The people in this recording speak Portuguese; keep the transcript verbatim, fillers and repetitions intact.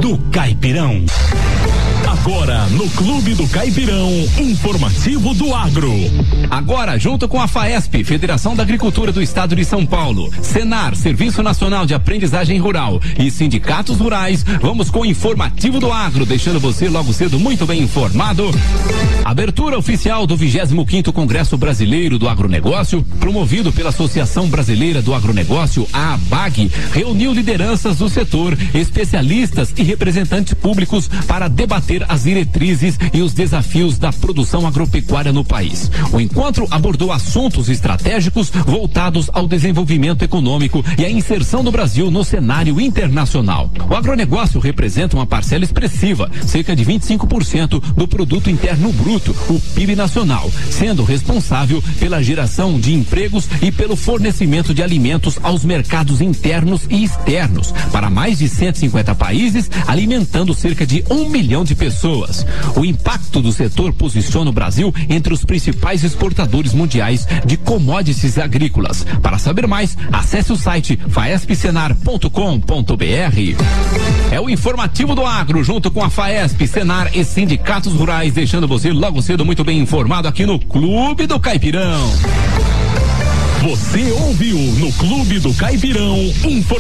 do Caipirão. Agora no Clube do Caipirão, informativo do agro. Agora, junto com a FAESP, Federação da Agricultura do Estado de São Paulo, Senar, Serviço Nacional de Aprendizagem Rural e sindicatos rurais, vamos com o informativo do agro, deixando você logo cedo muito bem informado. Abertura oficial do vigésimo quinto Congresso Brasileiro do Agronegócio, promovido pela Associação Brasileira do Agronegócio, a ABAG, reuniu lideranças do setor, especialistas e representantes públicos para debater as diretrizes e os desafios da produção agropecuária no país. O encontro abordou assuntos estratégicos voltados ao desenvolvimento econômico e à inserção do Brasil no cenário internacional. O agronegócio representa uma parcela expressiva, cerca de vinte e cinco por cento do produto interno bruto, o P I B nacional, sendo responsável pela geração de empregos e pelo fornecimento de alimentos aos mercados internos e externos para mais de cento e cinquenta países, alimentando cerca de um milhão de pessoas. O impacto do setor posiciona o Brasil entre os principais exportadores mundiais de commodities agrícolas. Para saber mais, acesse o site faesp senar ponto com ponto br. É o informativo do agro, junto com a FAESP, Senar e sindicatos rurais, deixando você logo cedo muito bem informado aqui no Clube do Caipirão. Você ouviu no Clube do Caipirão, informativo